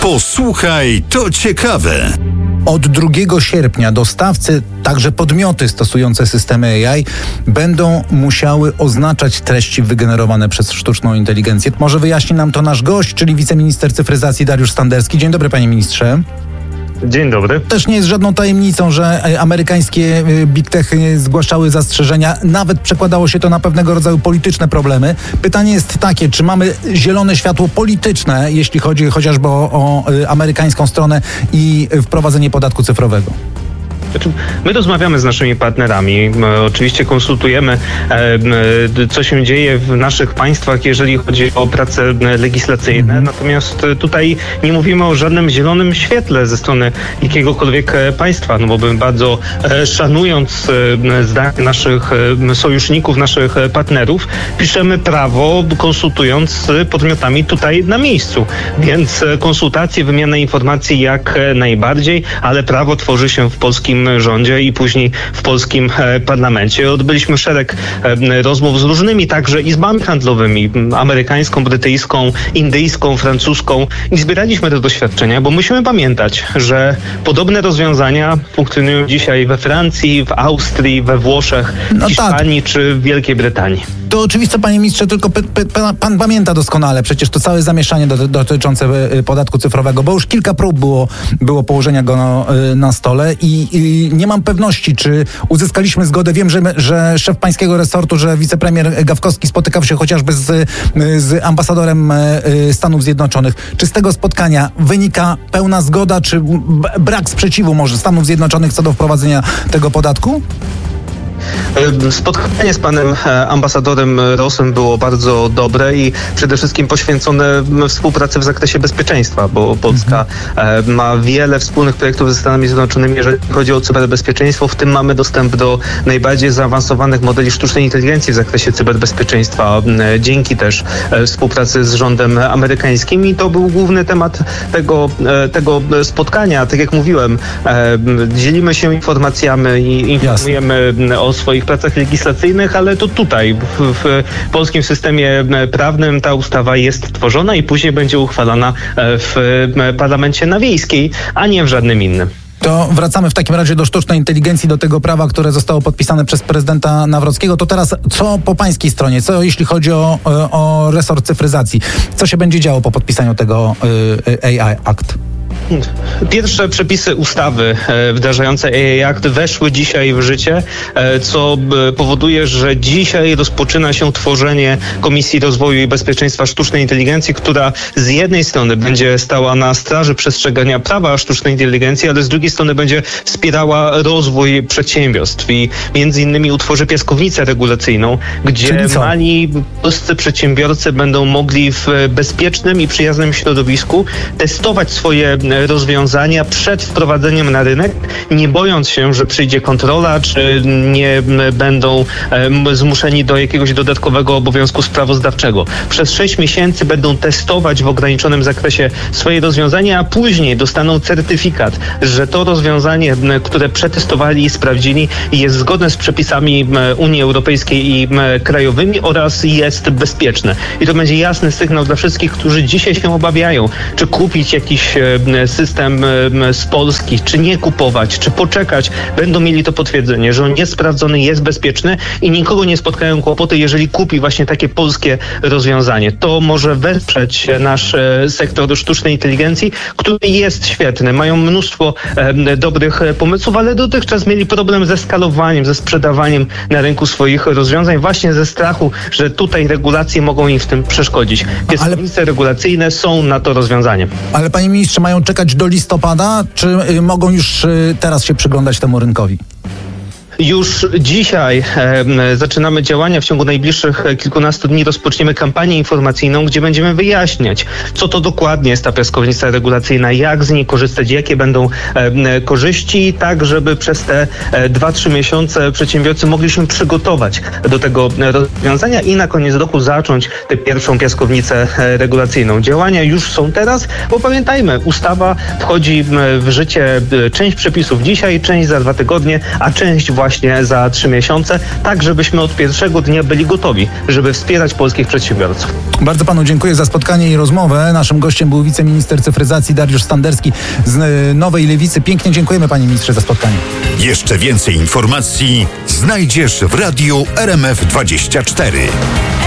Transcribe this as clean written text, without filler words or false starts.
Posłuchaj, to ciekawe. Od 2 sierpnia dostawcy, także podmioty stosujące systemy AI, będą musiały oznaczać treści wygenerowane przez sztuczną inteligencję. Może wyjaśni nam to nasz gość, czyli wiceminister cyfryzacji Dariusz Standerski. Dzień dobry, panie ministrze. Dzień dobry. Też nie jest żadną tajemnicą, że amerykańskie big techy zgłaszały zastrzeżenia. Nawet przekładało się to na pewnego rodzaju polityczne problemy. Pytanie jest takie, czy mamy zielone światło polityczne, jeśli chodzi chociażby o amerykańską stronę i wprowadzenie podatku cyfrowego? My rozmawiamy z naszymi partnerami, oczywiście konsultujemy, co się dzieje w naszych państwach, jeżeli chodzi o prace legislacyjne, natomiast tutaj nie mówimy o żadnym zielonym świetle ze strony jakiegokolwiek państwa, no bo my bardzo szanując zdanie naszych sojuszników, naszych partnerów, piszemy prawo konsultując z podmiotami tutaj na miejscu, więc konsultacje, wymiana informacji jak najbardziej, ale prawo tworzy się w polskim rządzie i później w polskim parlamencie. Odbyliśmy szereg rozmów z różnymi także izbami handlowymi, amerykańską, brytyjską, indyjską, francuską i zbieraliśmy te doświadczenia, bo musimy pamiętać, że podobne rozwiązania funkcjonują dzisiaj we Francji, w Austrii, we Włoszech, w Hiszpanii czy w Wielkiej Brytanii. To oczywiste, panie ministrze, tylko pan pamięta doskonale przecież to całe zamieszanie dotyczące podatku cyfrowego, bo już kilka prób było położenia go na stole i nie mam pewności, czy uzyskaliśmy zgodę. Wiem, że szef pańskiego resortu, że wicepremier Gawkowski spotykał się chociażby z ambasadorem Stanów Zjednoczonych. Czy z tego spotkania wynika pełna zgoda, czy brak sprzeciwu może Stanów Zjednoczonych co do wprowadzenia tego podatku? Spotkanie z panem ambasadorem Rossem było bardzo dobre i przede wszystkim poświęcone współpracy w zakresie bezpieczeństwa, bo Polska ma wiele wspólnych projektów ze Stanami Zjednoczonymi, jeżeli chodzi o cyberbezpieczeństwo. W tym mamy dostęp do najbardziej zaawansowanych modeli sztucznej inteligencji w zakresie cyberbezpieczeństwa, dzięki też współpracy z rządem amerykańskim i to był główny temat tego spotkania. Tak jak mówiłem, dzielimy się informacjami i informujemy o swoich pracach legislacyjnych, ale to tutaj w polskim systemie prawnym ta ustawa jest tworzona i później będzie uchwalana w parlamencie na Wiejskiej, a nie w żadnym innym. To wracamy w takim razie do sztucznej inteligencji, do tego prawa, które zostało podpisane przez prezydenta Nawrockiego. To teraz co po pańskiej stronie? Co jeśli chodzi o resort cyfryzacji? Co się będzie działo po podpisaniu tego AI Act? Pierwsze przepisy ustawy wdrażające AI Act weszły dzisiaj w życie, co powoduje, że dzisiaj rozpoczyna się tworzenie Komisji Rozwoju i Bezpieczeństwa Sztucznej Inteligencji, która z jednej strony będzie stała na straży przestrzegania prawa sztucznej inteligencji, ale z drugiej strony będzie wspierała rozwój przedsiębiorstw i między innymi utworzy piaskownicę regulacyjną, gdzie mali polscy przedsiębiorcy będą mogli w bezpiecznym i przyjaznym środowisku testować swoje rozwiązania przed wprowadzeniem na rynek, nie bojąc się, że przyjdzie kontrola, czy nie będą zmuszeni do jakiegoś dodatkowego obowiązku sprawozdawczego. Przez 6 miesięcy będą testować w ograniczonym zakresie swoje rozwiązania, a później dostaną certyfikat, że to rozwiązanie, które przetestowali i sprawdzili, jest zgodne z przepisami Unii Europejskiej i krajowymi oraz jest bezpieczne. I to będzie jasny sygnał dla wszystkich, którzy dzisiaj się obawiają, czy kupić jakiś system z Polski, czy nie kupować, czy poczekać, będą mieli to potwierdzenie, że on jest sprawdzony, jest bezpieczny i nikogo nie spotkają kłopoty, jeżeli kupi właśnie takie polskie rozwiązanie. To może wesprzeć nasz sektor sztucznej inteligencji, który jest świetny. Mają mnóstwo dobrych pomysłów, ale dotychczas mieli problem ze skalowaniem, ze sprzedawaniem na rynku swoich rozwiązań właśnie ze strachu, że tutaj regulacje mogą im w tym przeszkodzić. Piaskownice regulacyjne są na to rozwiązaniem. Ale panie ministrze, mają czekać do listopada, czy mogą już teraz się przyglądać temu rynkowi? Już dzisiaj zaczynamy działania. W ciągu najbliższych kilkunastu dni rozpoczniemy kampanię informacyjną, gdzie będziemy wyjaśniać, co to dokładnie jest ta piaskownica regulacyjna, jak z niej korzystać, jakie będą korzyści, tak żeby przez te 2-3 miesiące przedsiębiorcy mogli się przygotować do tego rozwiązania i na koniec roku zacząć tę pierwszą piaskownicę regulacyjną. Działania już są teraz, bo pamiętajmy, ustawa wchodzi w życie, część przepisów dzisiaj, część za 2 tygodnie, a część właśnie właśnie za 3 miesiące, tak żebyśmy od pierwszego dnia byli gotowi, żeby wspierać polskich przedsiębiorców. Bardzo panu dziękuję za spotkanie i rozmowę. Naszym gościem był wiceminister cyfryzacji Dariusz Standerski z Nowej Lewicy. Pięknie dziękujemy, panie ministrze, za spotkanie. Jeszcze więcej informacji znajdziesz w radiu RMF24.